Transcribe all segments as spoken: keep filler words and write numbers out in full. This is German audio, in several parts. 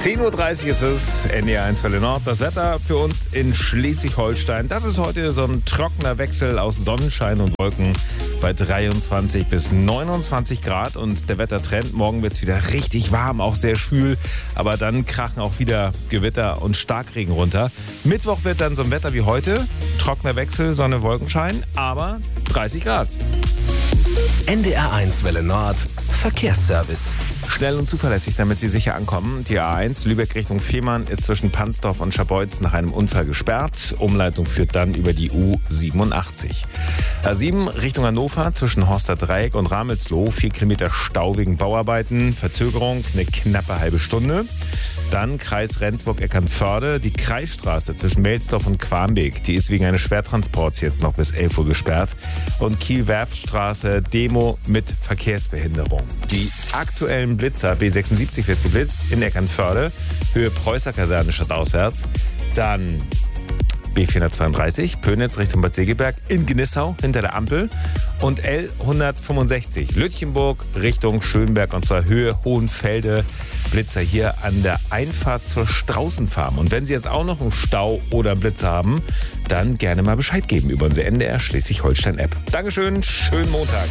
zehn Uhr dreißig ist es, N D R eins Welle Nord. Das Wetter für uns in Schleswig-Holstein. Das ist heute so ein trockener Wechsel aus Sonnenschein und Wolken bei dreiundzwanzig bis neunundzwanzig Grad. Und der Wettertrend, morgen wird es wieder richtig warm, auch sehr schwül. Aber dann krachen auch wieder Gewitter und Starkregen runter. Mittwoch wird dann so ein Wetter wie heute. Trockener Wechsel, Sonne, Wolkenschein, aber dreißig Grad. N D R eins Welle Nord, Verkehrsservice. Schnell und zuverlässig, damit Sie sicher ankommen. Die A eins Lübeck Richtung Fehmarn ist zwischen Pansdorf und Scharbeutz nach einem Unfall gesperrt. Umleitung führt dann über die U siebenundachtzig. A sieben Richtung Hannover zwischen Horster Dreieck und Ramelsloh. Vier Kilometer Stau wegen Bauarbeiten. Verzögerung eine knappe halbe Stunde. Dann Kreis Rendsburg-Eckernförde. Die Kreisstraße zwischen Melsdorf und Quarmbeek. Die ist wegen eines Schwertransports jetzt noch bis elf Uhr gesperrt. Und Kiel-Werftstraße Demo mit Verkehrsbehinderung. Die aktuellen Blitzer, B sechsundsiebzig wird geblitzt in Eckernförde, Höhe Preußer Kaserne stadtauswärts. Dann B vierhundertzweiunddreißig, Pönitz Richtung Bad Segeberg in Gnissau hinter der Ampel. Und L hundertfünfundsechzig, Lütchenburg Richtung Schönberg und zwar Höhe Hohenfelde. Blitzer hier an der Einfahrt zur Straußenfarm. Und wenn Sie jetzt auch noch einen Stau oder Blitzer haben, dann gerne mal Bescheid geben über unsere N D R Schleswig-Holstein-App. Dankeschön, schönen Montag.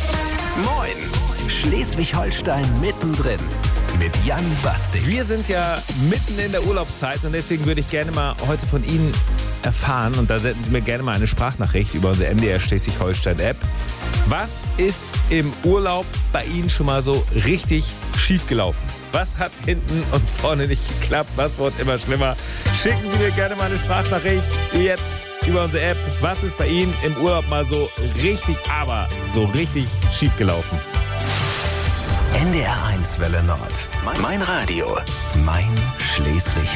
Moin, Schleswig-Holstein mittendrin mit Jan Bastik. Wir sind ja mitten in der Urlaubszeit und deswegen würde ich gerne mal heute von Ihnen erfahren, und da senden Sie mir gerne mal eine Sprachnachricht über unsere N D R Schleswig-Holstein-App. Was ist im Urlaub bei Ihnen schon mal so richtig schief gelaufen? Was hat hinten und vorne nicht geklappt? Was wird immer schlimmer? Schicken Sie mir gerne mal eine Sprachnachricht jetzt über unsere App. Was ist bei Ihnen im Urlaub mal so richtig, aber so richtig schief gelaufen? N D R eins Welle Nord. Mein Radio. Mein Schleswig.